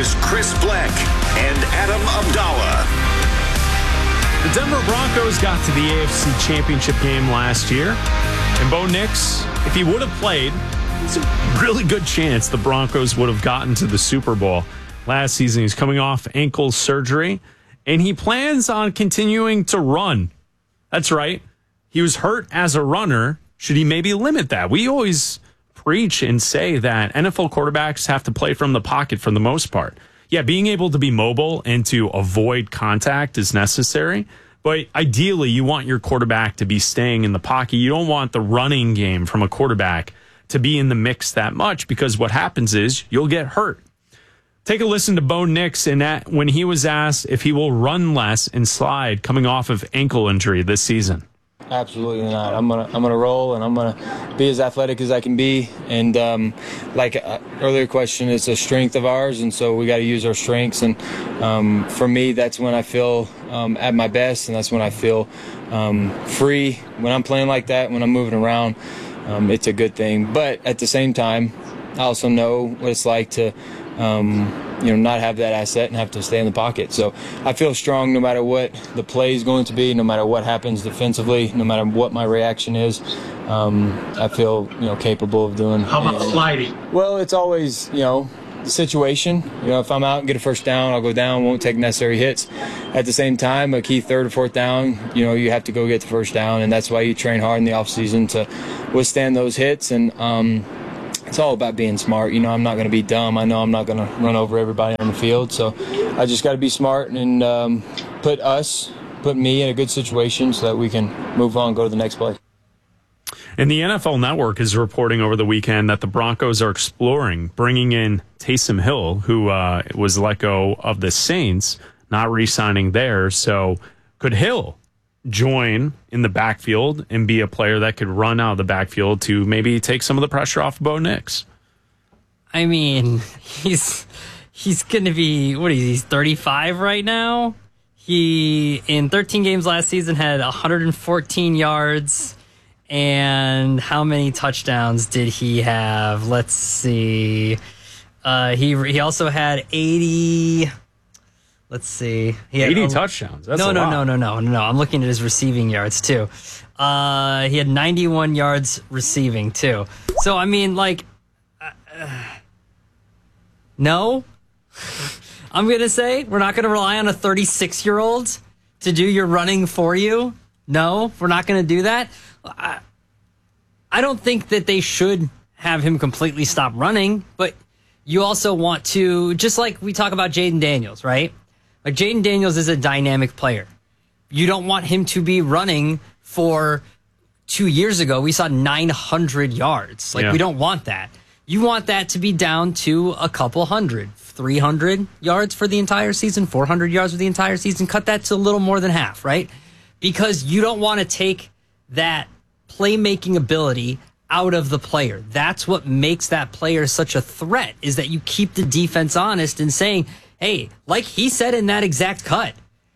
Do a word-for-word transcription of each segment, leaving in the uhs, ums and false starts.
Here's Chris Black and Adam Abdallah. The Denver Broncos got to the A F C Championship game last year, and Bo Nix, if he would have played, there's a really good chance the Broncos would have gotten to the Super Bowl last season. He's coming off ankle surgery, and he plans on continuing to run. That's right. He was hurt as a runner. Should he maybe limit that? We always preach and say that N F L quarterbacks have to play from the pocket for the most part. Yeah, being able to be mobile and to avoid contact is necessary, but ideally you want your quarterback to be staying in the pocket. You don't want the running game from a quarterback to be in the mix that much, because what happens is you'll get hurt. Take a listen to Bo Nix in that when he was asked if he will run less and slide coming off of ankle injury this season. Absolutely not. I'm gonna I'm gonna roll, and I'm gonna be as athletic as I can be. And um, like uh, earlier question, it's a strength of ours, and so we got to use our strengths. And um, for me, that's when I feel um, at my best, and that's when I feel um, free. When I'm playing like that, when I'm moving around, um, it's a good thing. But at the same time, I also know what it's like to um, you know, not have that asset and have to stay in the pocket. So I feel strong no matter what the play is going to be, no matter what happens defensively, no matter what my reaction is. Um, I feel, you know, capable of doing. How about sliding? Well, it's always, you know, the situation. You know, if I'm out and get a first down, I'll go down, won't take necessary hits. At the same time, a key third or fourth down, you know, you have to go get the first down, and that's why you train hard in the offseason to withstand those hits. And um, it's all about being smart. You know, I'm not going to be dumb. I know I'm not going to run over everybody on the field. So I just got to be smart and um, put us, put me in a good situation so that we can move on, go to the next play. And the N F L Network is reporting over the weekend that the Broncos are exploring bringing in Taysom Hill, who uh, was let go of the Saints, not re-signing there. So could Hill join in the backfield and be a player that could run out of the backfield to maybe take some of the pressure off of Bo Nix? I mean, he's he's going to be, what is he, he's thirty-five right now? He, in thirteen games last season, had one hundred fourteen yards. And how many touchdowns did he have? Let's see. Uh, he he also had eighty... Let's see. He had eighty a, touchdowns. That's no, a no, lot. no, no, no, no, no. I'm looking at his receiving yards, too. Uh, he had ninety-one yards receiving, too. So, I mean, like, uh, uh, no. I'm going to say we're not going to rely on a thirty-six-year-old to do your running for you. No, we're not going to do that. I, I don't think that they should have him completely stop running, but you also want to, just like we talk about Jaden Daniels, right? Like, Jaden Daniels is a dynamic player. You don't want him to be running for two years ago. We saw nine hundred yards. Like, yeah. We don't want that. You want that to be down to a couple hundred, three hundred yards for the entire season, four hundred yards for the entire season. Cut that to a little more than half, right? Because you don't want to take that playmaking ability out of the player. That's what makes that player such a threat, is that you keep the defense honest and saying, hey, like he said in that exact cut,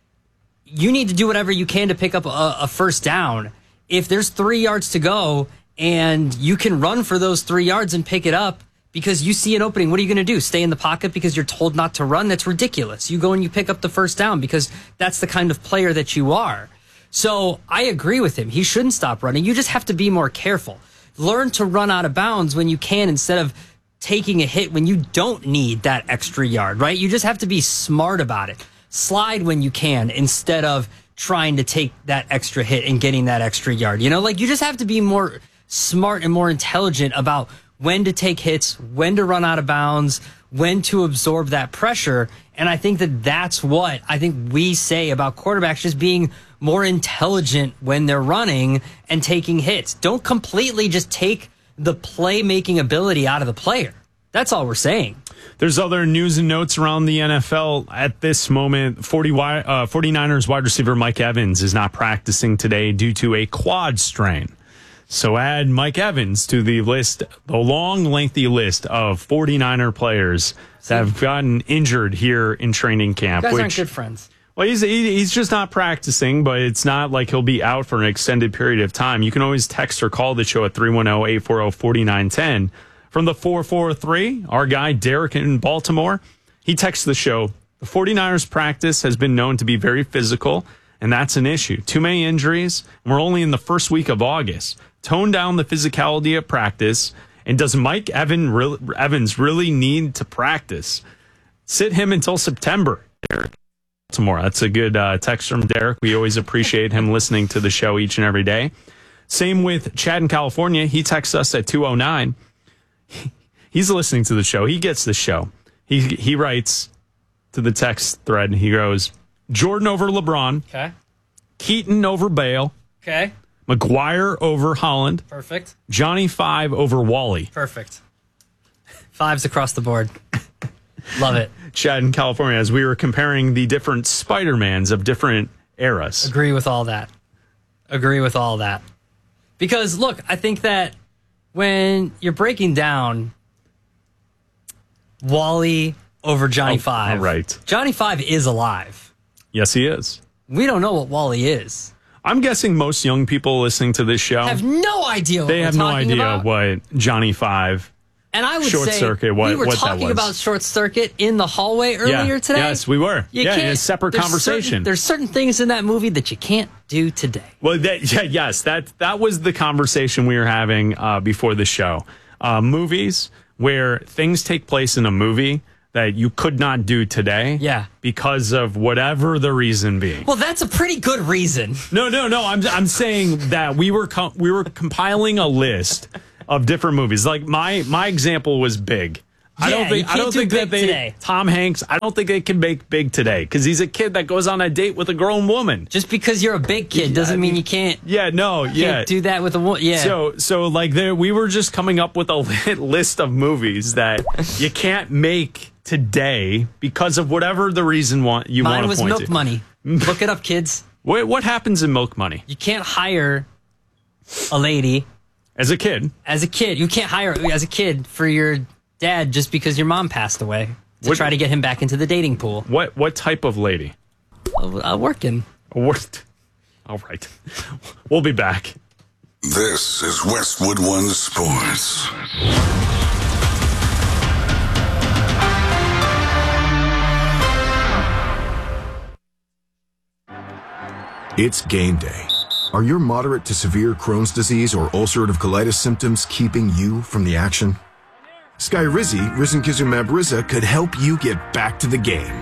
you need to do whatever you can to pick up a, a first down. If there's three yards to go and you can run for those three yards and pick it up because you see an opening, what are you going to do? Stay in the pocket because you're told not to run? That's ridiculous. You go and you pick up the first down because that's the kind of player that you are. So I agree with him. He shouldn't stop running. You just have to be more careful. Learn to run out of bounds when you can instead of taking a hit when you don't need that extra yard, right? You just have to be smart about it. Slide when you can instead of trying to take that extra hit and getting that extra yard. You know, like, you just have to be more smart and more intelligent about when to take hits, when to run out of bounds, when to absorb that pressure. And I think that that's what I think we say about quarterbacks, just being more intelligent when they're running and taking hits. Don't completely just take the playmaking ability out of the player. That's all we're saying. There's other news and notes around the N F L at this moment. forty, uh, 49ers wide receiver Mike Evans is not practicing today due to a quad strain. So add Mike Evans to the list, the long, lengthy list of 49er players that have gotten injured here in training camp. You guys which, aren't good friends. Well, he's he, he's just not practicing, but it's not like he'll be out for an extended period of time. You can always text or call the show at three one zero, eight four zero, four nine one zero. From the four four three, our guy Derek in Baltimore, He texts the show, the 49ers practice has been known to be very physical, and that's an issue. Too many injuries, and we're only in the first week of August. Tone down the physicality at practice, and does Mike Evan re- Evans really need to practice? Sit him until September, Derek. Tomorrow. That's a good uh, text from Derek. We always appreciate him listening to the show each and every day. Same with Chad in California. He texts us at two oh nine. He's listening to the show. He gets the show. He he writes to the text thread. He goes, Jordan over LeBron. Okay. Keaton over Bale. Okay. McGuire over Holland. Perfect. Johnny Five over Wally. Perfect. Fives across the board. Love it. Chad in California, as we were comparing the different Spider-Mans of different eras. Agree with all that. Agree with all that. Because, look, I think that when you're breaking down Wally over Johnny Oh, Five, right. Johnny Five is alive. Yes, he is. We don't know what Wally is. I'm guessing most young people listening to this show, Have no idea what they we're have no talking idea about. what Johnny Five. And I would Short say Circuit, what- we were what that talking was. about Short Circuit in the hallway earlier Yeah, today. yes, we were. You Yeah, in can't- a separate there's conversation. certain- there's certain things in that movie that you can't do today. Well, that, yeah, yes, that that was the conversation we were having uh, before the show. Uh, movies where things take place in a movie that you could not do today. Yeah. Because of whatever the reason being. Well, that's a pretty good reason. No, no, no. I'm I'm saying that we were com- we were compiling a list of different movies. Like my my example was Big. I Yeah, don't think you I can't don't do think Big that they today. Tom Hanks. I don't think they can make Big today because he's a kid that goes on a date with a grown woman. Just because you're a big kid doesn't mean you can't, Yeah, no, yeah. can't do that with a woman. Yeah. So, so like there, we were just coming up with a li- list of movies that you can't make today because of whatever the reason want you want Mine to was point Milk to. Money. Look it up, kids. What, what happens in Milk Money You can't hire a lady as a kid? as a kid. You can't hire as a kid for your dad just because your mom passed away to What- try to get him back into the dating pool. What what type of lady? Uh, working. What? All right, we'll be back. This is Westwood One Sports. It's game day. Are your moderate to severe Crohn's disease or ulcerative colitis symptoms keeping you from the action? Skyrizi, risankizumab Riza, could help you get back to the game.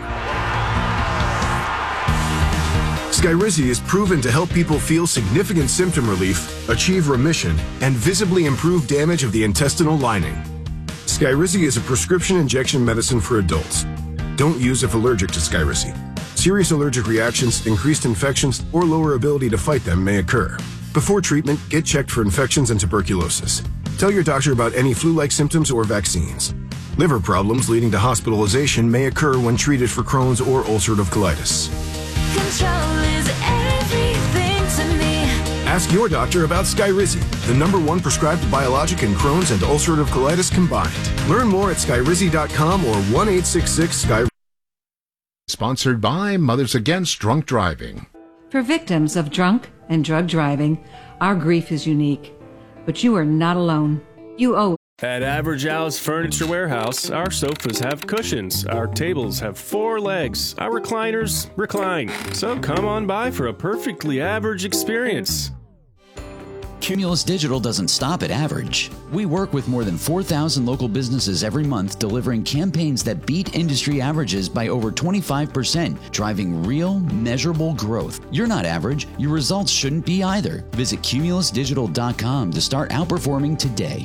Skyrizi is proven to help people feel significant symptom relief, achieve remission, and visibly improve damage of the intestinal lining. Skyrizi is a prescription injection medicine for adults. Don't use if allergic to Skyrizi. Serious allergic reactions, increased infections, or lower ability to fight them may occur. Before treatment, get checked for infections and tuberculosis. Tell your doctor about any flu-like symptoms or vaccines. Liver problems leading to hospitalization may occur when treated for Crohn's or ulcerative colitis. Control is everything to me. Ask your doctor about Skyrizi, the number one prescribed biologic in Crohn's and ulcerative colitis combined. Learn more at skyrizi dot com or one eight six six Sky. Sponsored by Mothers Against Drunk Driving. For victims of drunk and drug driving, our grief is unique. But you are not alone. You owe. At Average House Furniture Warehouse, our sofas have cushions, our tables have four legs, our recliners recline. So come on by for a perfectly average experience. Cumulus Digital doesn't stop at average. We work with more than four thousand local businesses every month, delivering campaigns that beat industry averages by over twenty-five percent, driving real, measurable growth. You're not average. Your results shouldn't be either. Visit cumulus digital dot com to start outperforming today.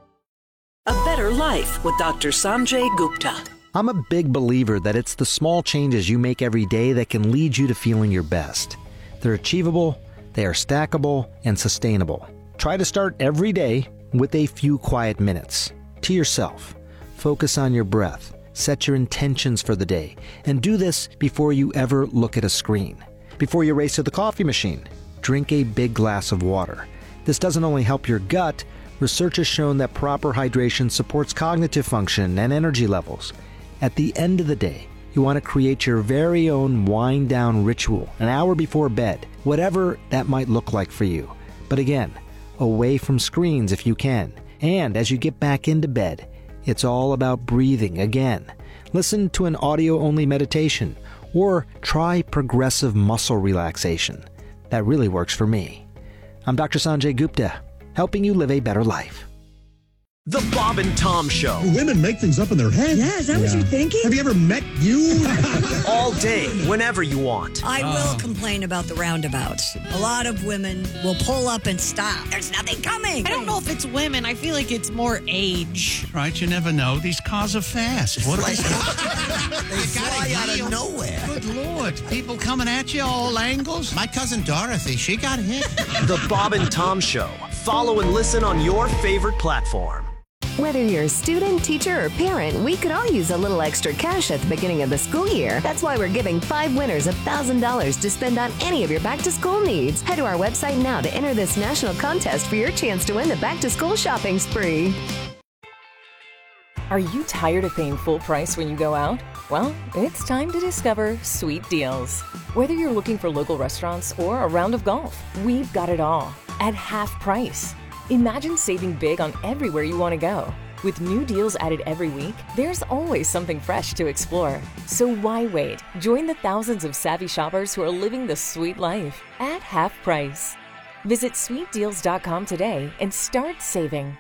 A better life with Doctor Sanjay Gupta. I'm a big believer that it's the small changes you make every day that can lead you to feeling your best. They're achievable, they are stackable, and sustainable. Try to start every day with a few quiet minutes. To yourself. Focus on your breath. Set your intentions for the day. And do this before you ever look at a screen. Before you race to the coffee machine, drink a big glass of water. This doesn't only help your gut, research has shown that proper hydration supports cognitive function and energy levels. At the end of the day, you want to create your very own wind down ritual an hour before bed, whatever that might look like for you. But again, away from screens if you can. And as you get back into bed, it's all about breathing again. listen to an audio-only meditation, or try progressive muscle relaxation. That really works for me. I'm Doctor Sanjay Gupta, helping you live a better life. The Bob and Tom Show. Women make things up in their head. Yeah, is that yeah. what you're thinking? Have you ever met you? All day, whenever you want. I uh. will complain about the roundabouts. A lot of women will pull up and stop. There's nothing coming. I don't know if it's women. I feel like it's more age. Right, you never know. These cars are fast. What are they? They fly out of nowhere. Good Lord. People coming at you all angles. My cousin Dorothy, she got hit. The Bob and Tom Show. Follow and listen on your favorite platform. Whether you're a student, teacher, or parent, we could all use a little extra cash at the beginning of the school year. That's why we're giving five winners one thousand dollars to spend on any of your back-to-school needs. Head to our website now to enter this national contest for your chance to win the back-to-school shopping spree. Are you tired of paying full price when you go out? Well, it's time to discover Sweet Deals. Whether you're looking for local restaurants or a round of golf, we've got it all at half price. Imagine saving big on everywhere you want to go. With new deals added every week, there's always something fresh to explore. So why wait? Join the thousands of savvy shoppers who are living the sweet life at half price. Visit sweet deals dot com today and start saving.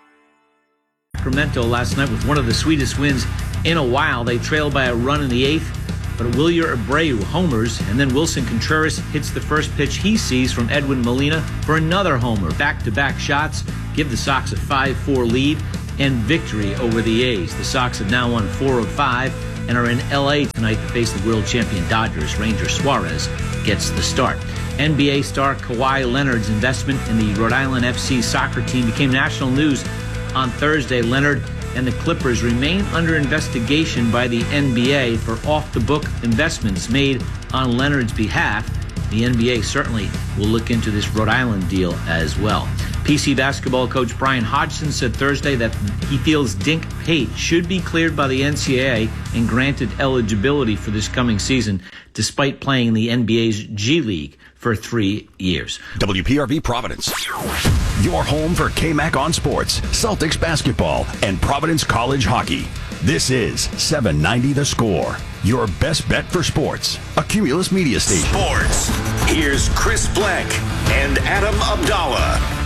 Sacramento last night with one of the sweetest wins in a while. They trailed by a run in the eighth, but Wilyer Abreu homers, and then Wilson Contreras hits the first pitch he sees from Edwin Molina for another homer. Back-to-back shots give the Sox a five four lead and victory over the A's. The Sox have now won four of five and are in L A tonight to face the world champion Dodgers. Ranger Suarez gets the start. N B A star Kawhi Leonard's investment in the Rhode Island F C soccer team became national news on Thursday. Leonard and the Clippers remain under investigation by the N B A for off-the-book investments made on Leonard's behalf. The N B A certainly will look into this Rhode Island deal as well. P C basketball coach Brian Hodgson said Thursday that he feels Dink Pate should be cleared by the N C double A and granted eligibility for this coming season, despite playing in the N B A's G League for three years. W P R V Providence, your home for K-Mac on Sports, Celtics basketball, and Providence College hockey. This is seven ninety The Score, your best bet for sports. A Cumulus Media Station. Sports. Here's Chris Black and Adam Abdallah.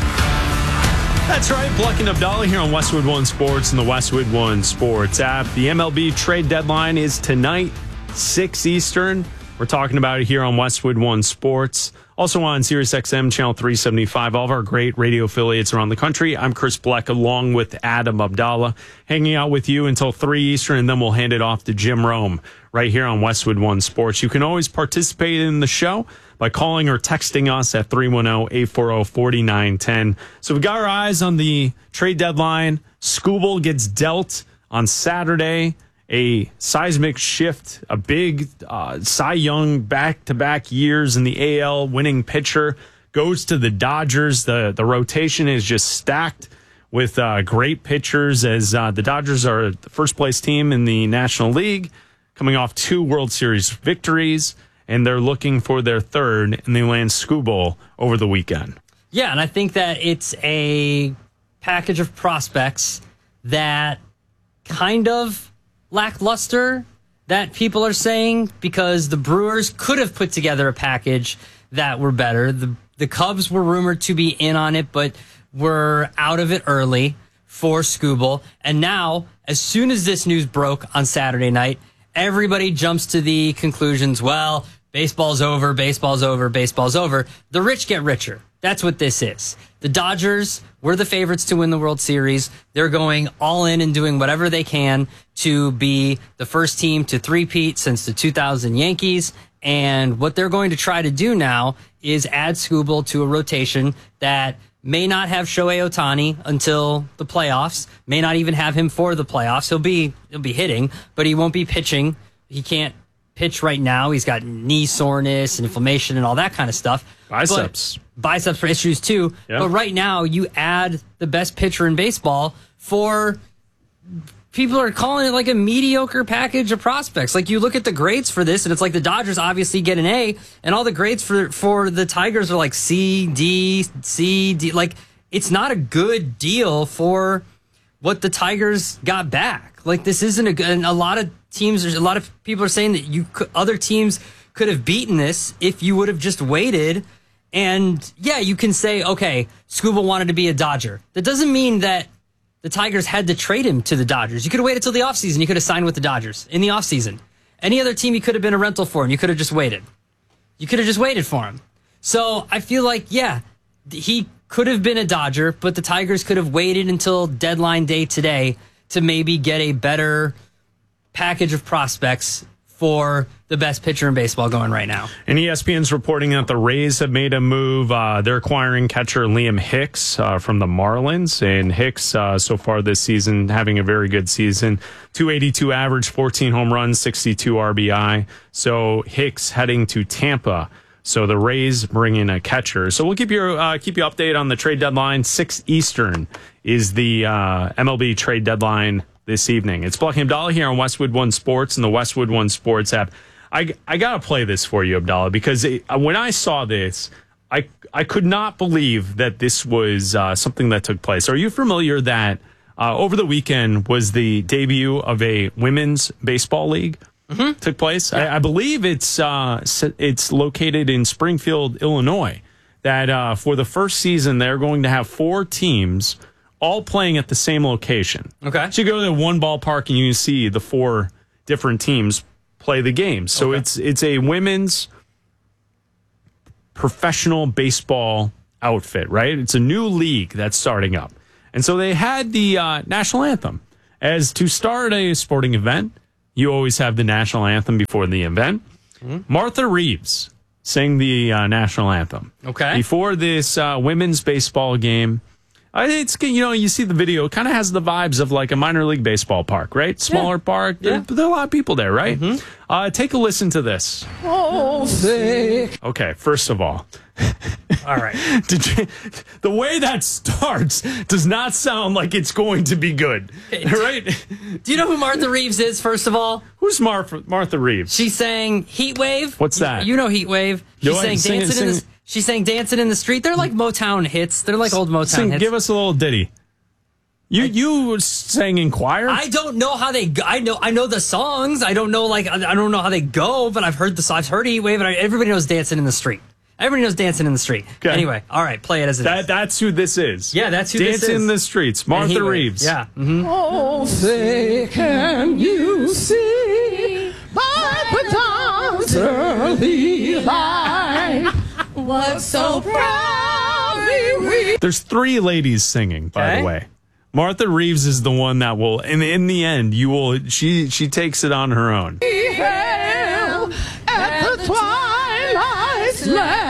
That's right, Black and Abdallah here on Westwood One Sports and the Westwood One Sports app. The M L B trade deadline is tonight, six Eastern. We're talking about it here on Westwood One Sports. Also on Sirius X M Channel three seventy-five, all of our great radio affiliates around the country. I'm Chris Black along with Adam Abdallah, hanging out with you until three Eastern, and then we'll hand it off to Jim Rome right here on Westwood One Sports. You can always participate in the show by calling or texting us at three one zero, eight four zero, four nine one zero. So we got our eyes on the trade deadline. Skubal gets dealt on Saturday. A seismic shift, a big uh, Cy Young back-to-back years in the A L winning pitcher goes to the Dodgers. The the rotation is just stacked with uh, great pitchers as uh, the Dodgers are the first-place team in the National League, coming off two World Series victories, and they're looking for their third, and they land Skubal over the weekend. Yeah, and I think that it's a package of prospects that kind of lackluster, that people are saying, because the Brewers could have put together a package that were better. The the Cubs were rumored to be in on it, but were out of it early for Skubal. And now, as soon as this news broke on Saturday night, everybody jumps to the conclusions, well, baseball's over, baseball's over, baseball's over. The rich get richer. That's what this is. The Dodgers were the favorites to win the World Series. They're going all in and doing whatever they can to be the first team to three-peat since the two thousand Yankees. And what they're going to try to do now is add Skubal to a rotation that may not have Shohei Ohtani until the playoffs, may not even have him for the playoffs. He'll be he'll be hitting, but he won't be pitching. He can't pitch right now. He's got knee soreness and inflammation and all that kind of stuff. Biceps. But biceps for issues too. Yeah. But right now, you add the best pitcher in baseball for... People are calling it like a mediocre package of prospects. Like, you look at the grades for this, and it's like the Dodgers obviously get an A, and all the grades for, for the Tigers are like C, D, C, D. Like, it's not a good deal for what the Tigers got back. Like, this isn't a good... And a lot of teams, a lot of people are saying that you could, other teams could have beaten this if you would have just waited. And yeah, you can say, okay, Scuba wanted to be a Dodger. That doesn't mean that the Tigers had to trade him to the Dodgers. You could have waited till the offseason. You could have signed with the Dodgers in the offseason. Any other team, you could have been a rental for him. You could have just waited. You could have just waited for him. So I feel like, yeah, he could have been a Dodger, but the Tigers could have waited until deadline day today to maybe get a better package of prospects for the best pitcher in baseball going right now. And E S P N's reporting that the Rays have made a move. Uh, they're acquiring catcher Liam Hicks uh, from the Marlins. And Hicks, uh, so far this season, having a very good season. two eighty-two average, fourteen home runs, sixty-two R B I. So Hicks heading to Tampa. So the Rays bring in a catcher. So we'll keep you uh, keep you updated on the trade deadline. six Eastern is the uh, M L B trade deadline this evening. It's Black and Abdallah here on Westwood One Sports and the Westwood One Sports app. I, I got to play this for you, Abdallah, because it, when I saw this, I I could not believe that this was uh, something that took place. Are you familiar that uh, over the weekend was the debut of a women's baseball league? Mm-hmm. Took place. Yeah. I, I believe it's uh, it's located in Springfield, Illinois. That uh, for the first season, they're going to have four teams all playing at the same location. Okay. So you go to one ballpark and you can see the four different teams play the games. So okay. it's it's a women's professional baseball outfit, right? It's a new league that's starting up. And so they had the uh, national anthem. As to start a sporting event, you always have the national anthem before the event. Mm-hmm. Martha Reeves sang the uh, national anthem. Okay. Before this uh, women's baseball game. Uh, it's, you know, you see the video, it kind of has the vibes of like a minor league baseball park, right? Smaller yeah. park. Yeah. There, there are a lot of people there, right? Mm-hmm. Uh, take a listen to this. Oh, sick. Okay, first of all. All right. Did you, the way that starts does not sound like it's going to be good, right? Do you know who Martha Reeves is, first of all? Who's Martha, Martha Reeves? She sang Heat Wave. What's that? You, you know Heat Wave. She no, sang sing, Dancing sing, in the... She sang "Dancing in the Street." They're like Motown hits. They're like old Motown sing, hits. Give us a little ditty. You I, you sang in choir? I don't know how they. Go. I know I know the songs. I don't know like I, I don't know how they go. But I've heard the I've heard Heat Wave. And I, everybody knows "Dancing in the Street." Everybody knows "Dancing in the Street." Okay. Anyway, all right, play it as it that, is. That's who this is. Yeah, that's who Dancing this is. in the Streets. Martha Reeves. Yeah. Mm-hmm. Oh, say can you see by the dawn's early light? Was so proudly we. There's three ladies singing, by okay. the way. Martha Reeves is the one that will, and in the end, you will. She she takes it on her own. Hail at the twilight's land.